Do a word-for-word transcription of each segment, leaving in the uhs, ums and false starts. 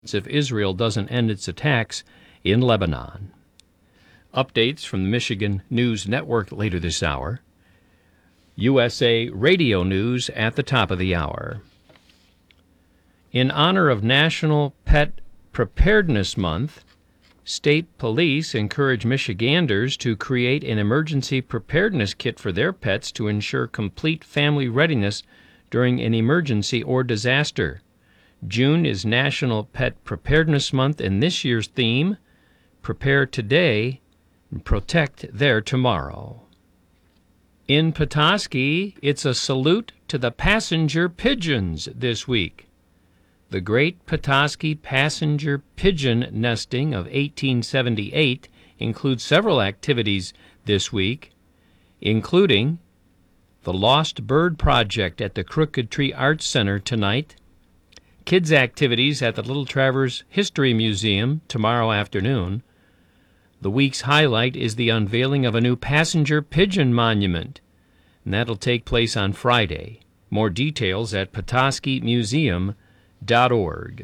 if Israel doesn't end its attacks in Lebanon. Updates from the Michigan News Network later this hour. U S A Radio News at the top of the hour. In honor of National Pet Preparedness Month, state police encourage Michiganders to create an emergency preparedness kit for their pets to ensure complete family readiness during an emergency or disaster. June is National Pet Preparedness Month, and this year's theme, Prepare Today and Protect Their Tomorrow. In Petoskey, it's a salute to the passenger pigeons this week. The Great Petoskey Passenger Pigeon Nesting of eighteen seventy-eight includes several activities this week, including the Lost Bird Project at the Crooked Tree Arts Center tonight, kids' activities at the Little Traverse History Museum tomorrow afternoon. The week's highlight is the unveiling of a new passenger pigeon monument, and that'll take place on Friday. More details at petoskey museum dot org.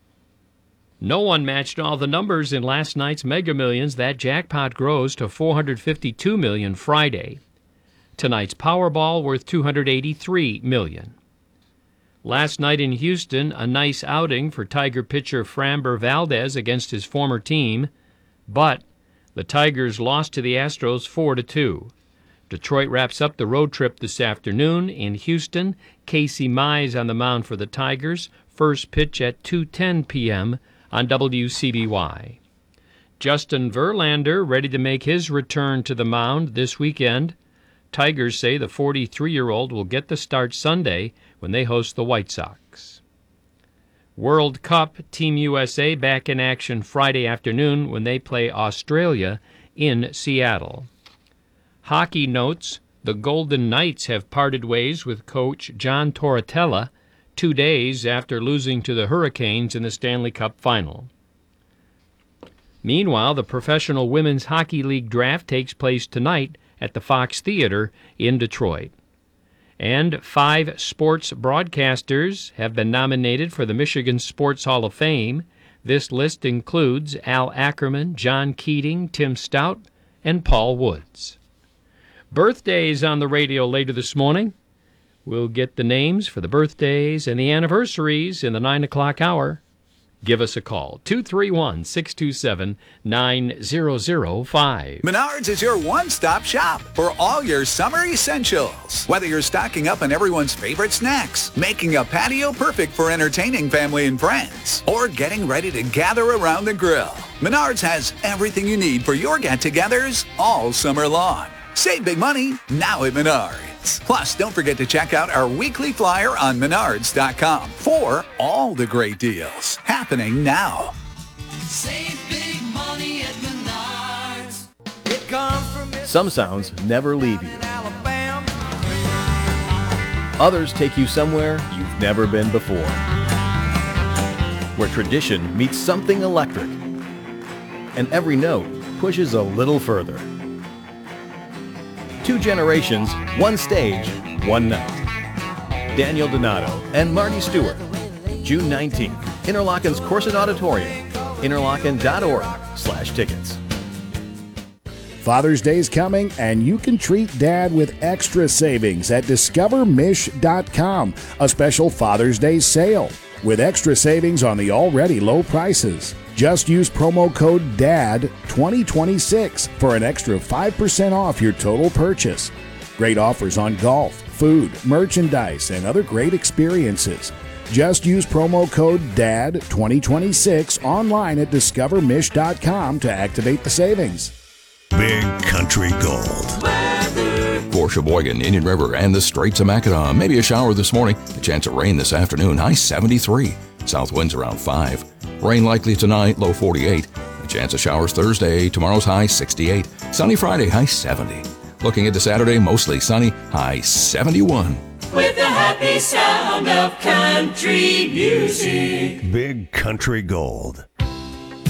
No one matched all the numbers in last night's Mega Millions. That jackpot grows to four hundred fifty-two million dollars Friday. Tonight's Powerball worth two hundred eighty-three million dollars. Last night in Houston, a nice outing for Tiger pitcher Framber Valdez against his former team, but the Tigers lost to the Astros four to two. Detroit wraps up the road trip this afternoon. In Houston, Casey Mize on the mound for the Tigers. First pitch at two ten p.m. on W C B Y. Justin Verlander ready to make his return to the mound this weekend. Tigers say the forty-three-year-old will get the start Sunday when they host the White Sox. World Cup, Team U S A back in action Friday afternoon when they play Australia in Seattle. Hockey notes, the Golden Knights have parted ways with coach John Tortorella two days after losing to the Hurricanes in the Stanley Cup Final. Meanwhile, the Professional Women's Hockey League draft takes place tonight at the Fox Theater in Detroit. And five sports broadcasters have been nominated for the Michigan Sports Hall of Fame. This list includes Al Ackerman, John Keating, Tim Stout, and Paul Woods. Birthdays on the radio later this morning. We'll get the names for the birthdays and the anniversaries in the nine o'clock hour. Give us a call, two three one, six two seven, nine zero zero five. Menards is your one-stop shop for all your summer essentials. Whether you're stocking up on everyone's favorite snacks, making a patio perfect for entertaining family and friends, or getting ready to gather around the grill, Menards has everything you need for your get-togethers all summer long. Save big money now at Menards. Plus, don't forget to check out our weekly flyer on menards dot com for all the great deals happening now. Save big money at Menards. It comes from Some sounds never leave you. Others take you somewhere you've never been before. Where tradition meets something electric. And every note pushes a little further. Two generations, one stage, one night. Daniel Donato and Marty Stewart. June nineteenth, Interlochen's Corset Auditorium. interlochen dot org slash tickets. Father's Day's coming, and you can treat Dad with extra savings at discover mish dot com. A special Father's Day sale with extra savings on the already low prices. Just use promo code D A D twenty twenty-six for an extra five percent off your total purchase. Great offers on golf, food, merchandise, and other great experiences. Just use promo code D A D twenty twenty-six online at discover mish dot com to activate the savings. Big Country Gold. For Sheboygan, Indian River, and the Straits of Mackinac. Maybe a shower this morning. A chance of rain this afternoon. High seventy-three. South winds around five. Rain likely tonight. Low forty-eight. A chance of showers Thursday. Tomorrow's high sixty-eight. Sunny Friday. High seventy. Looking into Saturday, mostly sunny. High seventy-one. With the happy sound of country music. Big Country Gold.